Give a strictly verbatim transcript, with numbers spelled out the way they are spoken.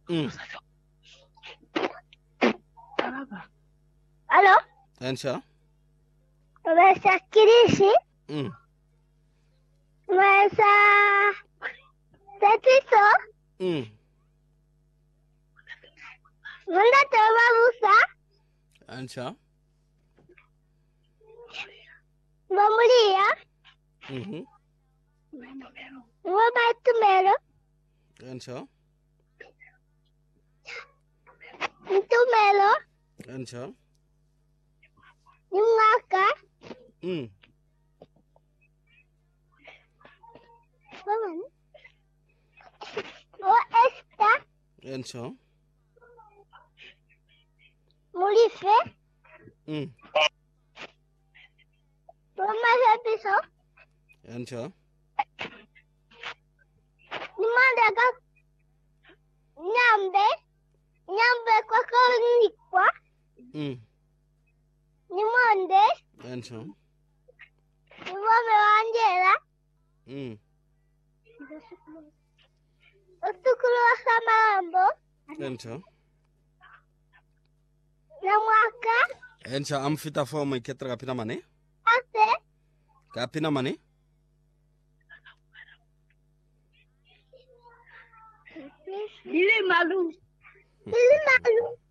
Mm. Aló, Ensha. Mesa Kirisi, Mm. Mesa Tetiso, Mm. Munda Toma Musa, Ensha. Mamulia, Mhm. Mama Tumero, Ensha. Tumelo, Ensha. Nimaka, Mm. Woman, O Esta, Ensha. Mulife, Mm. Mama Tetiso, Ensha. Nimandaka, Nyambe, Nyambe kwa Konikwa, Mm. Nimonde, Ensha. Nimome Wangela, Mm. Utukulu wa Samambo, Ensha. na mwaka, Ensha amfita forma iketra kapina mane? ate, Kapina mane? Dili malu. Dili malu.